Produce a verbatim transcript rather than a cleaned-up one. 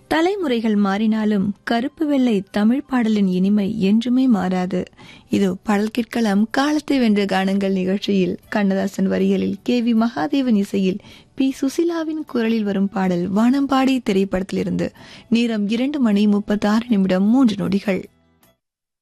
தலைமுறைகள் மாறினாலும் கருப்பு வெள்ளை தமிழ் பாடலின் இனிமை என்றுமே மாறாது. இதோ பாடல் கேட்கலாம். காலத்தை வென்ற கானங்கள் நிகழ்ச்சியில் கண்ணதாசன் வரிகளில் கே வி மகாதேவன் இசையில் பி சுசிலாவின் குரலில் வரும் பாடல் வானம்பாடி திரைப்படத்திலிருந்து. நேரம் இரண்டு மணி முப்பத்தி ஆறு நிமிடம் மூன்று நொடிகள்.